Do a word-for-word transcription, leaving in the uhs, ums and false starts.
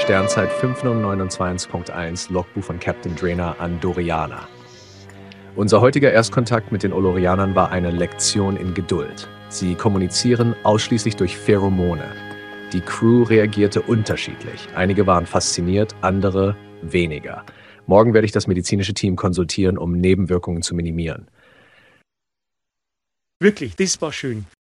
Sternzeit fünf null neun zwei Punkt eins, Logbuch von Captain Drainer an Doriana. Unser heutiger Erstkontakt mit den Olorianern war eine Lektion in Geduld. Sie kommunizieren ausschließlich durch Pheromone. Die Crew reagierte unterschiedlich. Einige waren fasziniert, andere weniger. Morgen werde ich das medizinische Team konsultieren, um Nebenwirkungen zu minimieren. Wirklich, das war schön.